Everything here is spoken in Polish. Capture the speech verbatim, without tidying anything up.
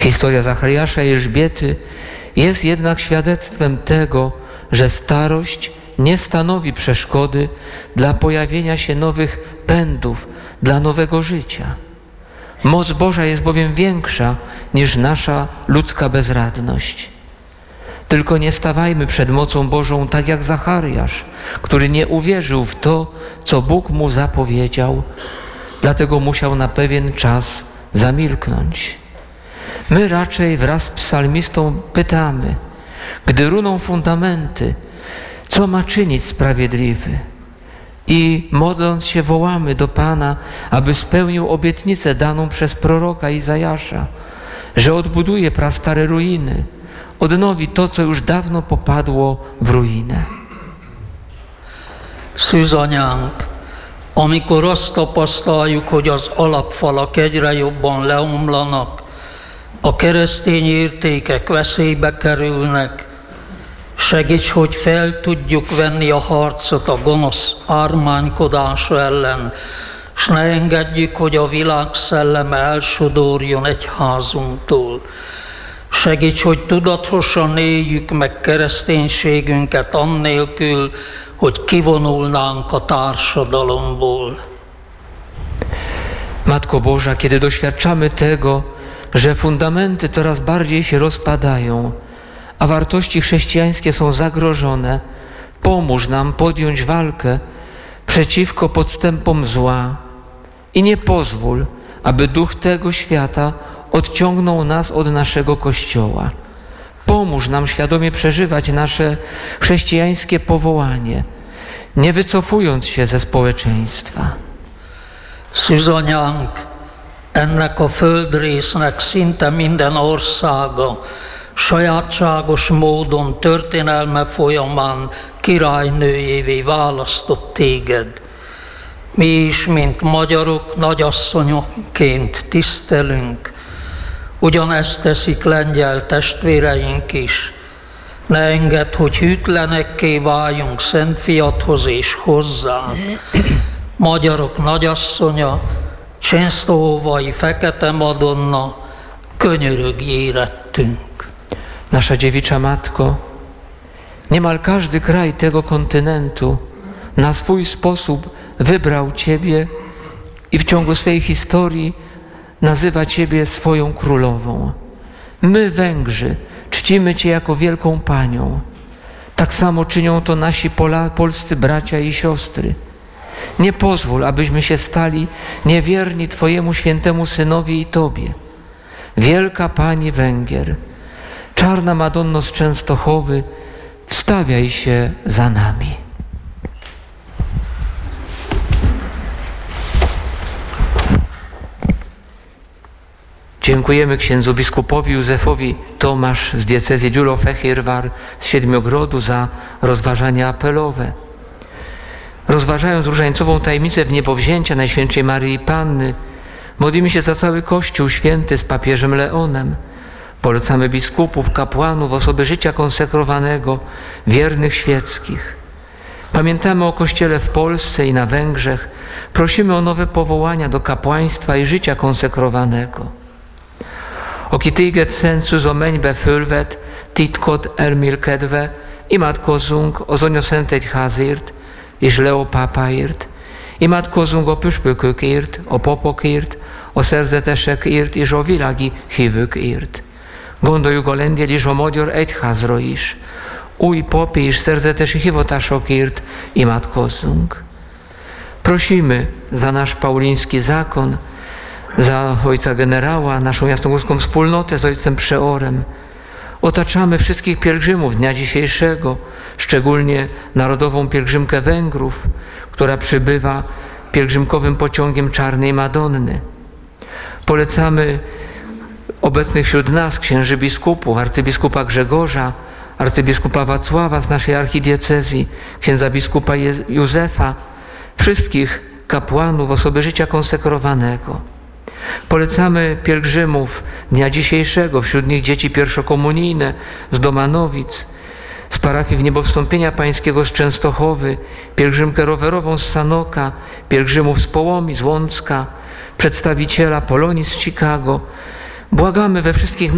Historia Zachariasza i Elżbiety jest jednak świadectwem tego, że starość nie stanowi przeszkody dla pojawienia się nowych pędów, dla nowego życia. Moc Boża jest bowiem większa niż nasza ludzka bezradność. Tylko nie stawajmy przed mocą Bożą tak jak Zachariasz, który nie uwierzył w to, co Bóg mu zapowiedział, dlatego musiał na pewien czas zamilknąć. My raczej wraz z psalmistą pytamy, gdy runą fundamenty, co ma czynić sprawiedliwy? I modląc się wołamy do Pana, aby spełnił obietnicę daną przez proroka Izajasza, że odbuduje prastare ruiny, odnowi to, co już dawno popadło w ruinę. Szűzanyánk, amikor azt tapasztaljuk, hogy az alapfalak egyre jobban leomlanak, a keresztény értékek veszélybe kerülnek, segíts, hogy fel tudjuk venni a harcot a gonosz ármánykodása ellen, s ne engedjük, hogy a világ szelleme elsodorjon egyházunktól. Segíts, hogy tudatosan éljük meg kereszténységünket annélkül, hogy kivonulnánk a társadalomból. Matko Boża, kiedy doświadczamy tego, że fundamenty coraz bardziej się rozpadają, a wartości chrześcijańskie są zagrożone, pomóż nam podjąć walkę przeciwko podstępom zła i nie pozwól, aby duch tego świata odciągnął nas od naszego Kościoła. Pomóż nam świadomie przeżywać nasze chrześcijańskie powołanie, nie wycofując się ze społeczeństwa. Szűzanyánk, ennek a földrésznek szinte minden országa sajátságos módon történelme folyamán királynőjévé választott téged. Mi is, mint magyarok, nagyasszonyokként tisztelünk. Ugyanezt teszik lengyel testvéreink is. Ne engedd, hogy hűtlenekké váljunk Szent Fiadhoz és hozzád. Magyarok nagyasszonya, Częstochowai Fekete Madonna, könyörögj érettünk. Nasza dziewicza Matko, niemal każdy kraj tego kontynentu na swój sposób wybrał Ciebie i w ciągu swojej historii nazywa Ciebie swoją królową. My, Węgrzy, czcimy Cię jako wielką Panią. Tak samo czynią to nasi Pola, polscy bracia i siostry. Nie pozwól, abyśmy się stali niewierni Twojemu świętemu Synowi i Tobie. Wielka Pani Węgier, Czarna Madonno z Częstochowy, wstawiaj się za nami. Dziękujemy księdzu biskupowi Józefowi Tomasz z diecezji Dziulo-Fehérvár z Siedmiogrodu za rozważania apelowe. Rozważając różańcową tajemnicę wniebowzięcia Najświętszej Maryi Panny, modlimy się za cały Kościół Święty z papieżem Leonem. Polecamy biskupów, kapłanów, osoby życia konsekrowanego, wiernych świeckich. Pamiętamy o Kościele w Polsce i na Węgrzech. Prosimy o nowe powołania do kapłaństwa i życia konsekrowanego. Aki téged szent szűző mennybe fölvet, titkot elmélkedve, imádkozzunk az Anya Szent Egyházért és Leó pápáért, imádkozzunk a püspökökért, a papokért, a szerzetesekért és a világi hívőkért. Gondoljuk a lengyel és a magyar egyházra is. Új papi és szerzetesi hivatásokért imádkozzunk. Prosimy za nasz pauliński zakon, za ojca generała, naszą jasnogórską wspólnotę z ojcem przeorem. Otaczamy wszystkich pielgrzymów dnia dzisiejszego, szczególnie narodową pielgrzymkę Węgrów, która przybywa pielgrzymkowym pociągiem Czarnej Madonny. Polecamy obecnych wśród nas księży biskupów, arcybiskupa Grzegorza, arcybiskupa Wacława z naszej archidiecezji, księdza biskupa Józefa, wszystkich kapłanów, osoby życia konsekrowanego. Polecamy pielgrzymów dnia dzisiejszego, wśród nich dzieci pierwszokomunijne z Domanowic, z parafii Wniebowstąpienia Pańskiego z Częstochowy, pielgrzymkę rowerową z Sanoka, pielgrzymów z Połomi, z Łącka, przedstawiciela Polonii z Chicago. Błagamy we wszystkich